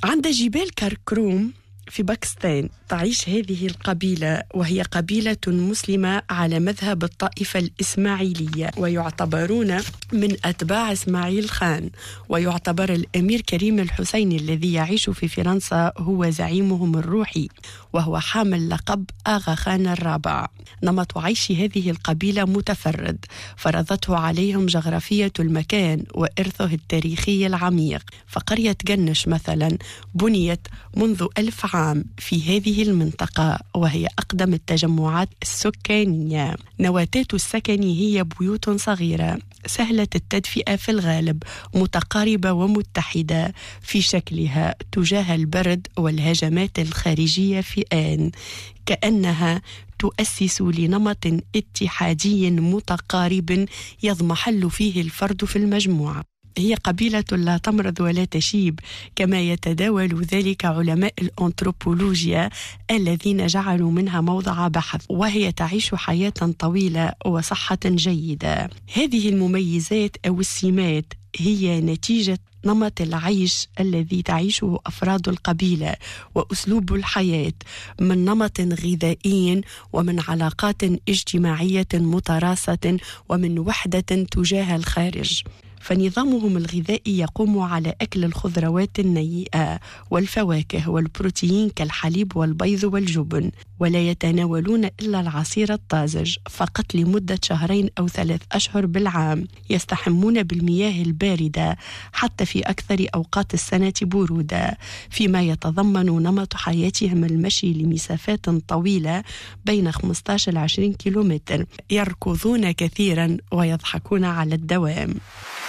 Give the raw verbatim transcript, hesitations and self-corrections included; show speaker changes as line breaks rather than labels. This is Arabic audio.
عند جبال كركروم في باكستان تعيش هذه القبيلة، وهي قبيلة مسلمة على مذهب الطائفة الإسماعيلية، ويعتبرون من أتباع إسماعيل خان. ويعتبر الأمير كريم الحسين الذي يعيش في فرنسا هو زعيمهم الروحي، وهو حامل لقب آغا خان الرابع. نمط عيش هذه القبيلة متفرد، فرضته عليهم جغرافية المكان وإرثه التاريخي العميق. فقرية جنش مثلا بنيت منذ ألف عام في هذه المنطقة، وهي أقدم التجمعات السكانية. نواتات السكن هي بيوت صغيرة سهلة التدفئة في الغالب، متقاربة ومتحدة في شكلها تجاه البرد والهجمات الخارجية في آن، كأنها تؤسس لنمط اتحادي متقارب يضمحل فيه الفرد في المجموعة. هي قبيلة لا تمرض ولا تشيب، كما يتداول ذلك علماء الأنثروبولوجيا الذين جعلوا منها موضع بحث، وهي تعيش حياة طويلة وصحة جيدة. هذه المميزات أو السمات هي نتيجة نمط العيش الذي تعيشه أفراد القبيلة وأسلوب الحياة، من نمط غذائي ومن علاقات اجتماعية متراصة ومن وحدة تجاه الخارج. فنظامهم الغذائي يقوم على أكل الخضروات النيئة والفواكه والبروتين كالحليب والبيض والجبن، ولا يتناولون إلا العصير الطازج فقط لمدة شهرين أو ثلاث أشهر بالعام. يستحمون بالمياه الباردة حتى في أكثر أوقات السنة برودة، فيما يتضمن نمط حياتهم المشي لمسافات طويلة بين خمسة عشر إلى عشرين كيلومتر. يركضون كثيرا ويضحكون على الدوام.